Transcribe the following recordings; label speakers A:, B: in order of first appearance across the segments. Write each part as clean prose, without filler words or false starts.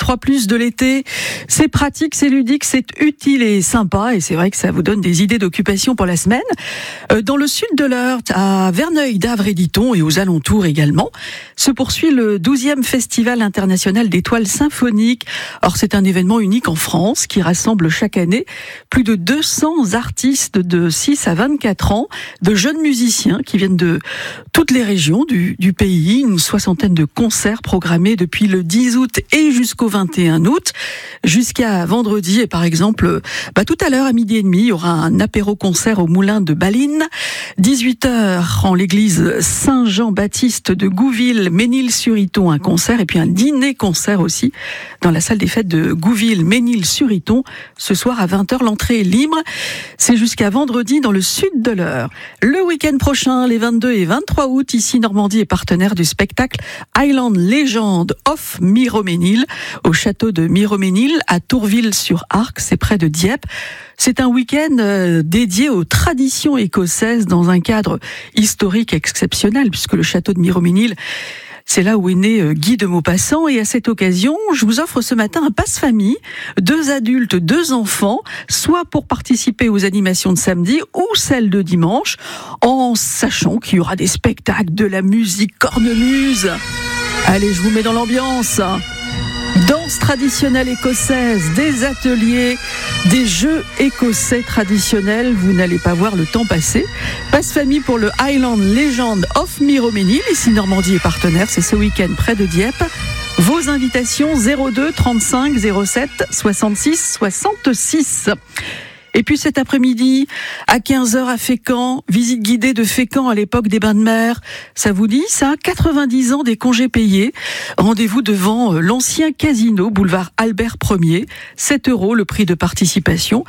A: 3+ de l'été. C'est pratique, c'est ludique, c'est utile et sympa. Et c'est vrai que ça vous donne des idées d'occupation pour la semaine. Dans le sud de l'Eure, à Verneuil, Davre et Diton et aux alentours également, se poursuit le 12e Festival international d'étoiles symphoniques. Or, c'est un événement unique en France qui rassemble chaque année plus de 200 artistes de 6 à 24 ans, de jeunes musiciens qui viennent de toutes les régions du pays. Une soixantaine de concerts programmés depuis le 10 août et jusqu'au 21 août, jusqu'à vendredi. Et par exemple, tout à l'heure à 12h30, il y aura un apéro-concert au Moulin de Balines. 18h en l'église Saint-Jean-Baptiste de Gouville, Ménil-sur-Iton, un concert. Et puis un dîner-concert aussi dans la salle des fêtes de Gouville, Ménil-sur-Iton. Ce soir à 20h, l'entrée est libre. C'est jusqu'à vendredi dans le sud de l'Eure. Le week-end prochain, les 22 et 23 août, ici Normandie est partenaire du spectacle Highland Legend of Miroménil au château de Miroménil à Tourville-sur-Arc, c'est près de Dieppe. C'est un week-end dédié aux traditions écossaises dans un cadre historique exceptionnel puisque le château de Miroménil, c'est là où est né Guy de Maupassant. Et à cette occasion, je vous offre ce matin un passe-famille, 2 adultes, 2 enfants, soit pour participer aux animations de samedi ou celles de dimanche, en sachant qu'il y aura des spectacles, de la musique, cornemuse. Allez, je vous mets dans l'ambiance. Danse traditionnelle écossaise, des ateliers, des jeux écossais traditionnels, vous n'allez pas voir le temps passer. Passe-famille pour le Highland Legend of Miroménil, ici Normandie est partenaire, c'est ce week-end près de Dieppe. Vos invitations 02 35 07 66 66. Et puis cet après-midi, à 15h à Fécamp, visite guidée de Fécamp à l'époque des bains de mer. Ça vous dit, ça? 90 ans des congés payés. Rendez-vous devant l'ancien casino, boulevard Albert Ier. 7 € le prix de participation.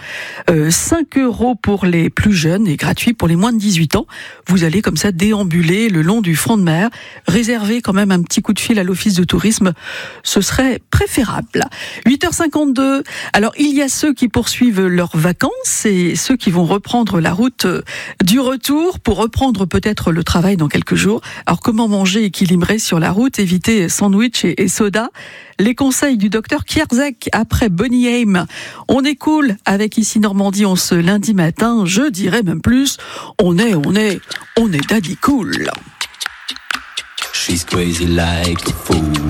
A: 5 € pour les plus jeunes et gratuit pour les moins de 18 ans. Vous allez comme ça déambuler le long du front de mer. Réservez quand même un petit coup de fil à l'office de tourisme. Ce serait préférable. 8h52. Alors, il y a ceux qui poursuivent leurs vacances. C'est ceux qui vont reprendre la route du retour pour reprendre peut-être le travail dans quelques jours. Alors comment manger équilibré sur la route, éviter sandwich et soda? Les conseils du docteur Kierzek après Bonnie Haim. On est cool avec Ici Normandie en ce lundi matin, je dirais même plus, on est daddy cool.
B: She's crazy like a fool.